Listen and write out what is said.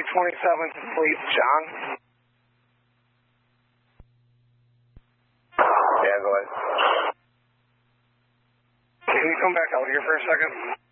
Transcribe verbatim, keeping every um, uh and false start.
twenty-seven complete, John. Yeah, go ahead. Can you come back out here for a second?